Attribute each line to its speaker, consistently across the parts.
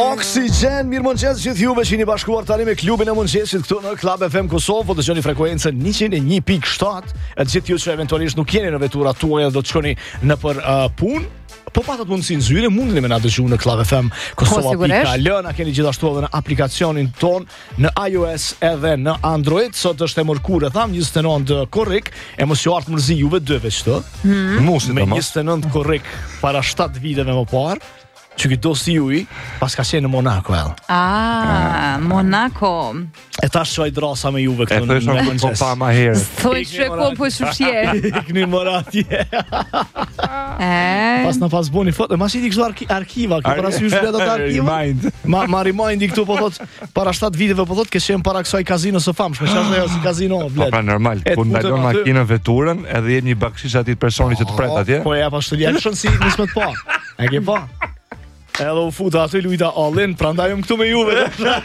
Speaker 1: Oxygen, mirëmëngjes gjithë juve që jeni bashkuar tani me klubin e mëngjesit këtu në Club FM Kosovë, dëgjoni frekuencën 101.7. E gjithë ju që eventualisht nuk jeni në veturat tuaja do të shkoni në për punë, po patët mundësi zyre, mundeni me na dëgju në Club FM Kosova.al. Na keni gjithashtu edhe në aplikacionin ton në iOS edhe në Android. Sot është e mërkurë, tham 29 korrik, e mos ju ardh mërzi juve dëve çto. Me 29 korrik para 7 viteve më parë. Që këtë dosti juj, pas ka qenë në Monaco,
Speaker 2: Monaco.
Speaker 1: E ta shoj drasa me juve këtë në mëngjes.
Speaker 3: Po pa ma herë.
Speaker 2: Thoj që e kom po shushje.
Speaker 1: Këni mëra atje. Pas në pas boni foto, mas i di kështu arkiva, këtë para si ju shletat arkiva. Ma remind i këtu, po thot, para 7 viteve, po thot, kësë qenë para kësaj kazino së famshme, shashtë dhe jo si kazino, bled.
Speaker 3: Pa normal, kur ndalon makinën veturën, edhe jetë një bakshish atit personi që të pret atje.
Speaker 1: Po e pa shtëllja, këshën si nismet pa. E ke pa? Edhe u futa aty lujta allin, prandaj jam këtu me juve.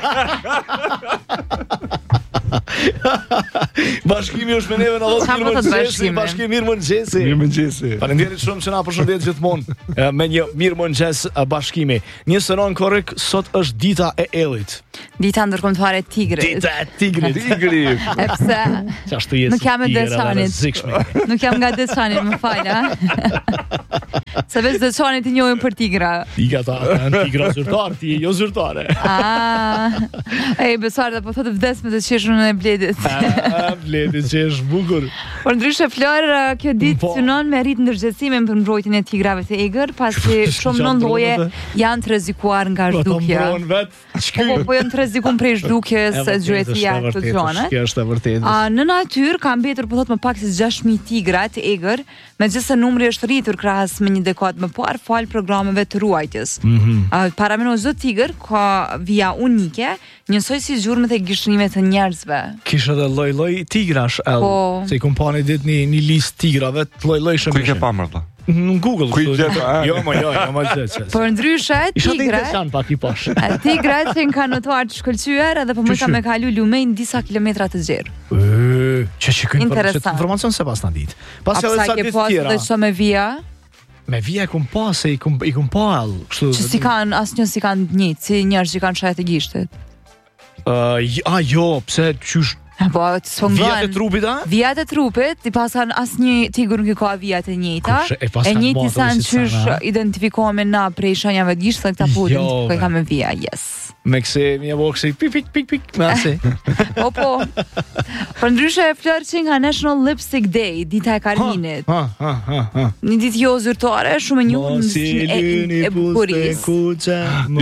Speaker 1: Bashkimi është me neve në dhëtë mirëmëngjesi. Bashkimi mirëmëngjesi.
Speaker 3: Mirëmëngjesi.
Speaker 1: Faleminderit shumë që na përshëndet gjithmonë me një mirëmëngjes bashkimi. 29 korrik, sot është dita e ellit.
Speaker 2: Dita ndërkombëtare e tigrit.
Speaker 1: Dita e tigrit.
Speaker 2: E pse?
Speaker 1: Çashtu jetë.
Speaker 2: Nuk jam e Deçanit. Nuk jam nga Deçanit, më fal, Se vetë Deçanit i njohim për tigra.
Speaker 1: Tigra ta, tigra zyrtar, ti jo zyrtare.
Speaker 2: Besuar dhe po thotë vdes me të qeshun e Bledit.
Speaker 1: Bledit që është bukur.
Speaker 2: Por ndryshe Flor, kjo ditë synon me rrit ndërgjegjësimin për mbrojtjen e tigrave të egër, pasi shumë nëndloje janë të rrezikuar nga zhdukja. Po janë të rrezikuar prej zhdukjes së gjëtia këto zone.
Speaker 1: Kjo është e vërtetë.
Speaker 2: Në natyrë ka mbetur po thotë më pak se 6000 tigra të egër, megjithëse numri është rritur krahas me një dekadë më parë fal programeve të ruajtjes. Para menos çdo tigër ka vija unike, njësoj si gjurmët e gishtimet të njerëzve.
Speaker 1: Kishte edhe lloj-lloj tigrash, se i kompani ditë një listë tigrave të lloj-llojshëm.
Speaker 3: Ku i ke pamër ta?
Speaker 1: Në Google.
Speaker 3: Ku i gjetë?
Speaker 1: Jo, më gjë.
Speaker 2: Por ndryshe tigrat. Tigrat që kanë notuar të shkëlqyer edhe po më ka me kalu lumejnë disa kilometra të gjerë.
Speaker 1: Që informacion se pas në ditë. Pas
Speaker 2: edhe sa ditë tjera. Dhe që me vija?
Speaker 1: Me vija e kum pa, se i kum pa alë.
Speaker 2: Që si kanë, asnjë si kanë njëtë, si njerëz që kanë shajet e gishtit.
Speaker 1: Jo, pse qysh... Vijat e trupit,
Speaker 2: Vijat e trupit, i pas kanë asnjë tigur nuk i ka vijat e njëjta. E njëjti sa në qysh identifikohemi na prej shenjave të gishtit, këta putin që ka me vija, yes.
Speaker 1: Me këse mi e bo këse pik, me ase.
Speaker 2: Po. Për ndryshe Flor që nga National Lipstick Day, dita e karminit. Një ditë jo zyrtare, shumë e njohur e bukurisë.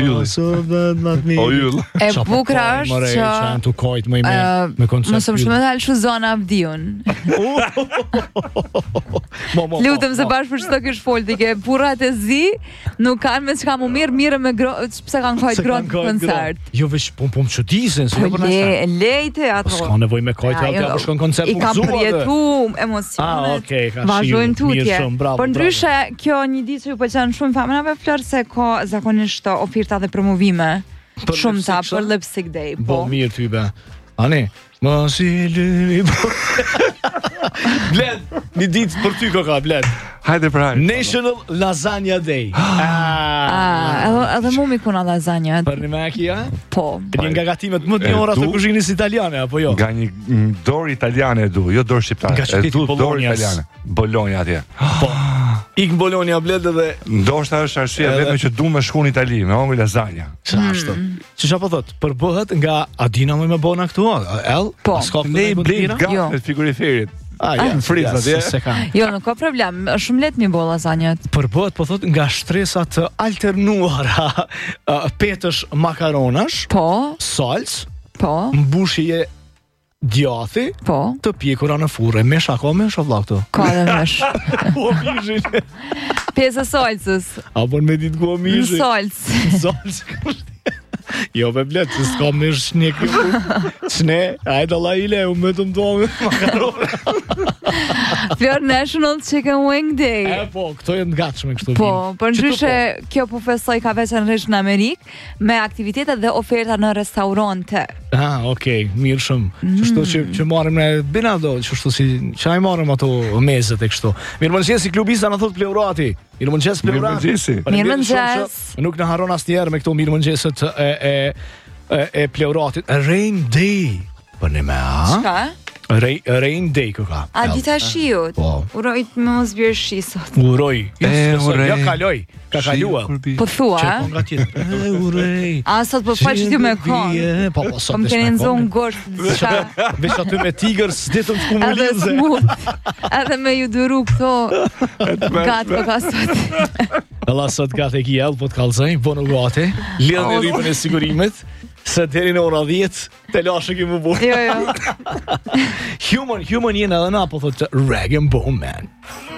Speaker 2: E bukra është që mësëm shumë dhe halë zona avdiun. Lutëm se bashkë për çdo kish politike, burrat e zi nuk kanë me çka më mirë me pse kanë kajt grotë koncert.
Speaker 1: Jo veç pum që disen, se jo për nështë.
Speaker 2: Lejte ato.
Speaker 1: S'ka nevoj me kajt, apo shkon koncert
Speaker 2: i kam përjetu emocionet. Vazhdojmë tutje. Por ndryshe, kjo një ditë që ju pëlqen shumë familave Flor, se ka zakonisht oferta dhe promovime shumë ta për Lipstick Day.
Speaker 1: Po mirë ty be. Ani, mos i lëmi. Bled, një ditë për ty ka, Bled.
Speaker 3: Hajde për hajde.
Speaker 1: National Lasagna Day.
Speaker 2: Edhe mu mi kuna lasagna.
Speaker 1: Për një meki,
Speaker 2: Po.
Speaker 1: Një nga gatimet më të njohura të kuzhinës italiane, apo jo?
Speaker 3: Nga një dorë italiane du, jo dorë shqiptare.
Speaker 1: Nga qyteti Bolognas.
Speaker 3: Bologna atje.
Speaker 1: Po. Ik në Bologna, Bled, edhe...
Speaker 3: Ndoshta është arsye vetëm që du me shku në Itali, me hongu lasagna.
Speaker 1: Ashtu. Ç'është po thot? Përbëhet nga Adina më bona këtu,
Speaker 2: Po.
Speaker 3: Ne i blejmë gafet frigoriferit. Frizat,
Speaker 2: Jo, nuk ka problem, është shumë lehtë mi bo lasagnet.
Speaker 1: Përbëhet, po thot, nga shtresa të alternuara, petësh makaronash, salcë, mbushje djathi, të pjekura në furre. Mesha, ka mesha vlla këtu?
Speaker 2: Ka dhe mesh.
Speaker 1: Ku mishin?
Speaker 2: Pjesë e salcës.
Speaker 1: Apo me ditë ku mishin?
Speaker 2: Në
Speaker 1: salcë. Jo, be Bled, se s'ka mish një këtu. Qne, ajde Allah i le, u me të mdohme makarona.
Speaker 2: Flor National Chicken Wing Day.
Speaker 1: Po, këto janë gatshme kështu.
Speaker 2: Po, për ndryshe kjo po festoj ka veçanërisht në Amerikë me aktivitete dhe oferta në restorante.
Speaker 1: Okej, mirë shumë. Kështu që marrim ne binado, kështu si çaj marrim ato mezet e kështu. Mirëmëngjesi klubista na thot Pleurati. Mirëmëngjes Pleurati.
Speaker 2: Mirëmëngjes.
Speaker 1: Nuk na harron asnjëherë me këto mirëmëngjeset e Pleuratit. Rain Day. Po ne më
Speaker 2: Çka?
Speaker 1: Rain Day këka.
Speaker 2: A dita shiut. Uroj të mos bjerë shi sot.
Speaker 1: Uroj.
Speaker 3: Uroj.
Speaker 1: Ja kaloj. Ka kaluar.
Speaker 2: Po thua?
Speaker 1: Po nga tjetër. Uroj.
Speaker 2: A sot po faqë ti me kon.
Speaker 1: Po sot.
Speaker 2: Më keni nxon gort.
Speaker 1: Veç aty me tigër s'detëm të kumulizë.
Speaker 2: Edhe me ju duru këto. Gat po ka sot.
Speaker 1: Allah sot gati e kjell, po të kalzaj, po në gati. Lidhë në ripën e sigurimit. Se deri në ora 10 të lashe ki më bërë.
Speaker 2: Jo.
Speaker 1: Human jenë edhe na po thotë Rag and Bone Man.